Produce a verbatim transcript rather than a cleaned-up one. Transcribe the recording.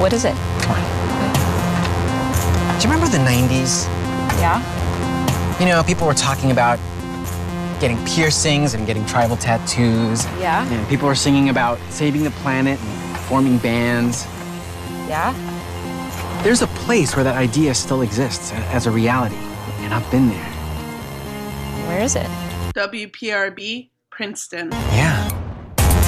What is it? Come on. Do you remember the nineties? Yeah? You know, people were talking about getting piercings and getting tribal tattoos. Yeah? And people were singing about saving the planet and forming bands. Yeah? There's a place where that idea still exists as a reality, and I've been there. Where is it? W P R B, Princeton. Yeah.